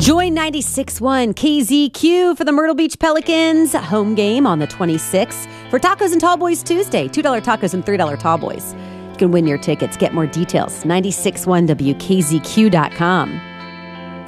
Join 96.1 KZQ for the Myrtle Beach Pelicans home game on the 26th for Tacos and Tall Boys Tuesday. $2 tacos and $3 tall boys. You can win your tickets. Get more details. 96.1WKZQ.com.